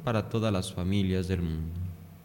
para todas las familias del mundo.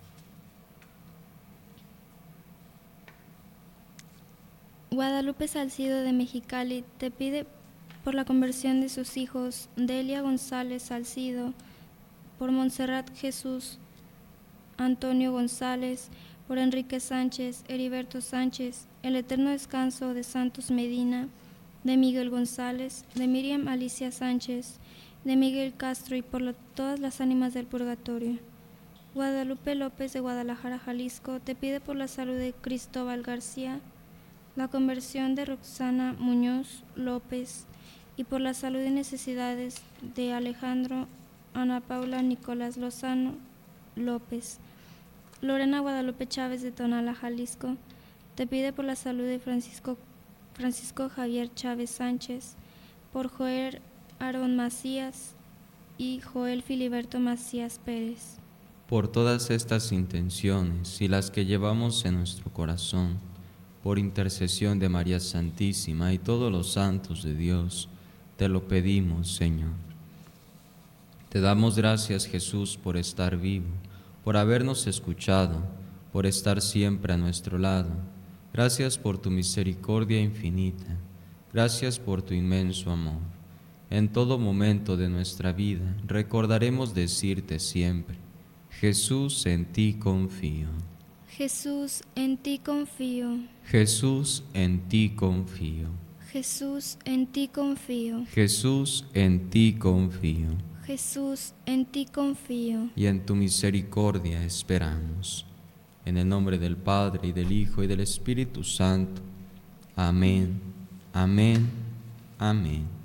Guadalupe Salcido de Mexicali te pide por la conversión de sus hijos Delia González Salcido, por Montserrat Jesús Antonio González, por Enrique Sánchez, Heriberto Sánchez, el eterno descanso de Santos Medina, de Miguel González, de Miriam Alicia Sánchez, de Miguel Castro y por todas las ánimas del purgatorio. Guadalupe López de Guadalajara, Jalisco, te pide por la salud de Cristóbal García, la conversión de Roxana Muñoz López y por la salud y necesidades de Alejandro, Ana Paula, Nicolás Lozano López. Lorena Guadalupe Chávez de Tonala, Jalisco, te pide por la salud de Francisco Javier Chávez Sánchez, por Joel Aarón Macías y Joel Filiberto Macías Pérez. Por todas estas intenciones y las que llevamos en nuestro corazón, por intercesión de María Santísima y todos los santos de Dios, te lo pedimos, Señor. Te damos gracias, Jesús, por estar vivo, por habernos escuchado, por estar siempre a nuestro lado. Gracias por tu misericordia infinita. Gracias por tu inmenso amor. En todo momento de nuestra vida recordaremos decirte siempre: Jesús, en ti confío. Jesús, en ti confío. Jesús, en ti confío. Jesús, en ti confío. Jesús, en ti confío. Jesús, en ti confío. Y en tu misericordia esperamos. En el nombre del Padre, y del Hijo, y del Espíritu Santo. Amén, amén, amén.